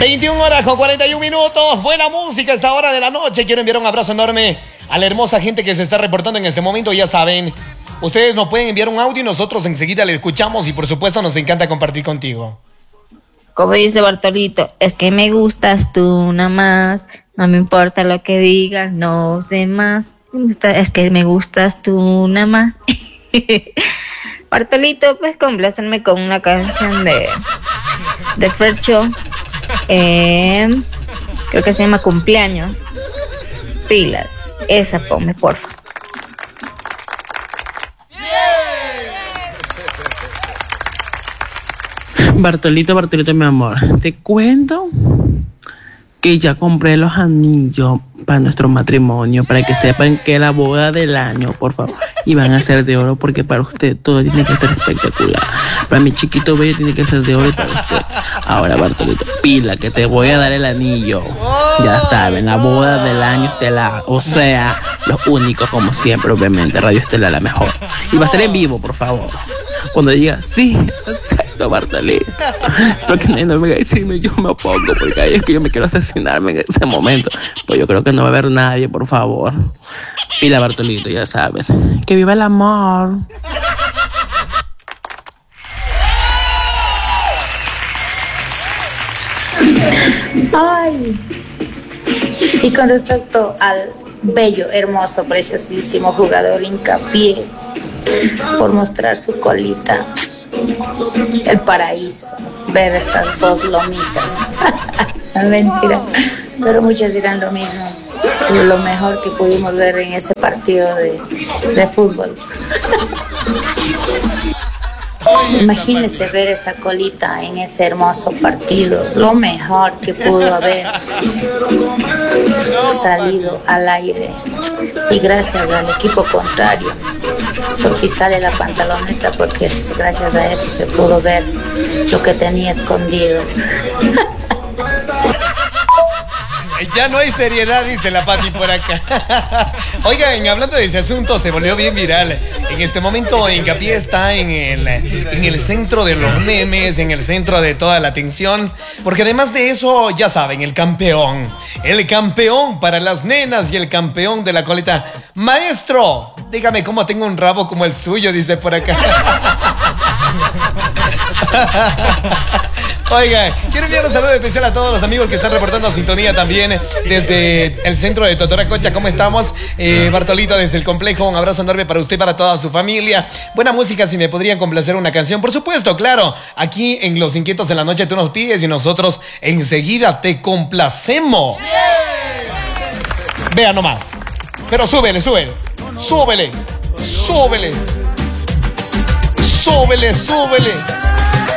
21 horas con 41 minutos. Buena música a esta hora de la noche. Quiero enviar un abrazo enorme a la hermosa gente que se está reportando en este momento. Ya saben, ustedes nos pueden enviar un audio y nosotros enseguida le escuchamos y por supuesto nos encanta compartir contigo. Como dice Bartolito, es que me gustas tú nada más. No me importa lo que digan los demás. Es que me gustas tú nada más. Bartolito, pues complácenme con una canción de Fercho. Creo que se llama Cumpleaños. Pilas. Esa ponme, porfa. Bartolito, mi amor, te cuento que ya compré los anillos para nuestro matrimonio, para que sepan que la boda del año, por favor, y van a ser de oro, porque para usted todo tiene que ser espectacular. Para mi chiquito bello tiene que ser de oro y para usted. Ahora, Bartolito, pila, que te voy a dar el anillo. Ya saben, la boda del año estelar, o sea, los únicos como siempre, obviamente, Radio Estelar la mejor. Y va a ser en vivo, por favor. Cuando diga, sí, exacto, Bartolito. Porque no me decirme, yo me opongo, porque ahí es que yo me quiero asesinarme en ese momento. Pues yo creo que no va a haber nadie, por favor. Pila, Bartolito, ya sabes. Que viva el amor. Ay. Y con respecto al bello, hermoso, preciosísimo jugador Hincapié, por mostrar su colita, el paraíso, ver esas dos lomitas. Mentira, pero muchos dirán lo mismo. Lo mejor que pudimos ver en ese partido de fútbol. Imagínese ver esa colita en ese hermoso partido, lo mejor que pudo haber salido al aire. Y gracias al equipo contrario por pisarle la pantaloneta, porque gracias a eso se pudo ver lo que tenía escondido. Ya no hay seriedad, dice la Pati por acá. Oigan, hablando de ese asunto, se volvió bien viral. En este momento, Hincapié está en el centro de los memes, en el centro de toda la atención. Porque además de eso, ya saben, el campeón para las nenas y el campeón de la coleta. Maestro, dígame cómo tengo un rabo como el suyo, dice por acá. Oigan, quiero enviar un saludo especial a todos los amigos que están reportando sintonía también desde el centro de Totoracocha. ¿Cómo estamos? Bartolito, desde el complejo, un abrazo enorme para usted y para toda su familia. Buena música, si me podrían complacer una canción. Por supuesto, claro, aquí en Los Inquietos de la Noche tú nos pides y nosotros enseguida te complacemos. Vea nomás. Pero súbele. Súbele.